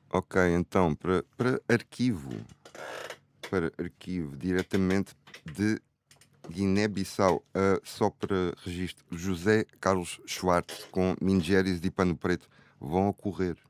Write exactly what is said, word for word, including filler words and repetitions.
Ok, então, para, para arquivo, para arquivo diretamente de Guiné-Bissau, ah, só para registro, José Carlos Schwartz com Mingeres de Pano Preto vão ocorrer.